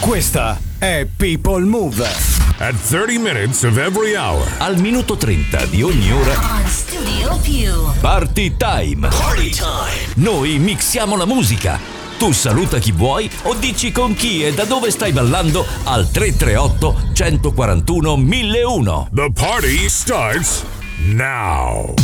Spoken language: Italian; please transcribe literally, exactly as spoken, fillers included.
Questa è People Move. At thirty minutes of every hour. Al minuto trenta di ogni ora. On Studio Più. Party time. Party time. Noi mixiamo la musica. Tu saluta chi vuoi o dici con chi e da dove stai ballando al tre tre otto, uno quattro uno, mille uno. The party starts now.